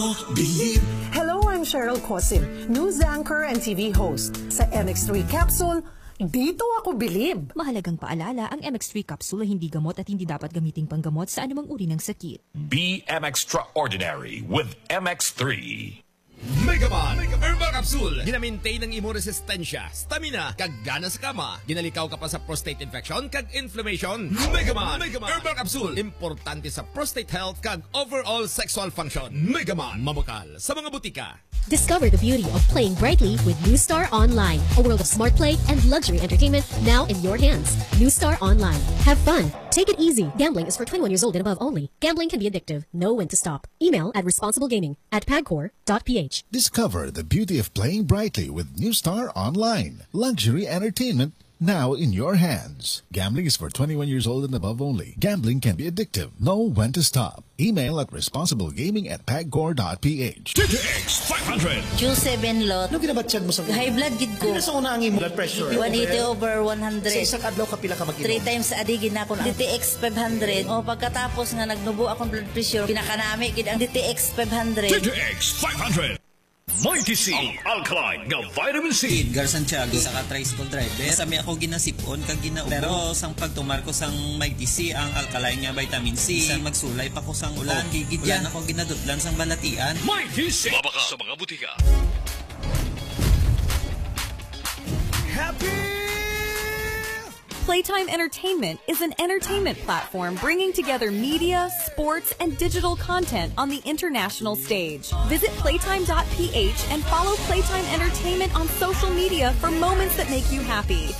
Believe. Hello, I'm Cheryl Cosim, news anchor and TV host. Sa MX3 Capsule, dito ako bilib. Mahalagang paalala, ang MX3 capsule ay hindi gamot at hindi dapat gamiting panggamot sa anumang uri ng sakit. Be extraordinary with MX3. Megaman Herbal Capsule. Ginamintain ng imo resistensya, stamina, kag gana sa kama. Ginalikaw ka pa sa prostate infection kag inflammation. Megaman Herbal Capsule. Importante sa prostate health kag overall sexual function. Megaman mabukal sa mga butika. Discover the beauty of playing brightly with New Star Online, a world of smart play and luxury entertainment now in your hands. New Star Online. Have fun. Take it easy. Gambling is for 21 years old and above only. Gambling can be addictive. Know when to stop. Email at responsiblegaming@pagcor.ph. Discover the beauty of playing brightly with New Star Online. Luxury entertainment now in your hands. Gambling is for 21 years old and above only. Gambling can be addictive. Know when to stop. Email at responsiblegaming@pagcor.ph. TTX 500. Q7 lot. Ano ginabatsyag mo sa High blood gid ko. Sa una ang imo blood pressure. 180/100. Sa isang adlaw kapila ka mag-inom. 3 times a day gid na ako DTX 500. O pagkatapos nga nagnubo akong blood pressure, pinakanami gid ang DTX 500. TTX 500. Mighty C, ang alkaline nga vitamin C. Edgar Santiago sa ka-tricycle driver. Sami ako ginasipon kag ginaubo. Pero sang pagtumar ko sang Mighty C ang alkaline nga vitamin C. Sang magsulay pa ko sang ulan. Gigidyan ako ginadutlan sang balatian. Mighty C. Mabaka sa mga butika. Happy Playtime Entertainment is an entertainment platform bringing together media, sports, and digital content on the international stage. Visit playtime.ph and follow Playtime Entertainment on social media for moments that make you happy.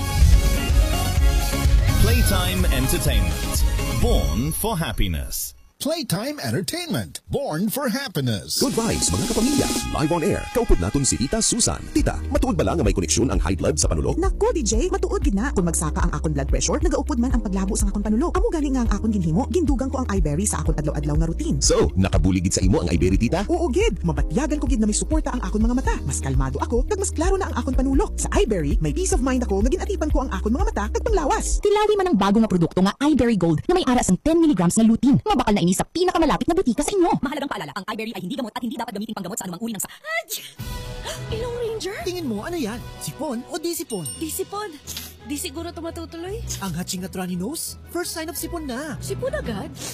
Playtime Entertainment. Born for happiness. Playtime Entertainment. Born for happiness. Good vibes mga kapamilya. Live on air. Kaupod naton si Tita Susan. Tita, matuod ba lang nga may koneksyon ang high blood sa panulo? Naku, DJ, matuod gid na. Kung magsaka ang akon blood pressure, nagaupod man ang paglabo sa akon panulo. Amo gani nga ang akon ginhimo, gindugang ko ang iBerry sa akon adlaw-adlaw nga routine. So, nakabuligid sa imo ang iBerry, Tita? Oo gid, mabatyagan ko gid na may suporta ang akon mga mata. Mas kalmado ako, kag mas klaro na ang akon panulo. Sa iBerry, may peace of mind ako nga ginatipan ko ang akon mga mata kag panglawas. Tilawi man ang bago nga produkto nga iBerry Gold na may aras ang 10 mg nga lutein. Mabakal na ini sa pinakamalapit na butika sa inyo. Mahalagang paalala, ang iBerry ay hindi gamot at hindi dapat gamiting panggamot sa anumang uri ng Ilong Ranger? Tingin mo ano yan? Sipon o di sipon? Di sipon. Di siguro ito matutuloy. Ang hatching at runny nose? First sign of sipon na. Sipon agad?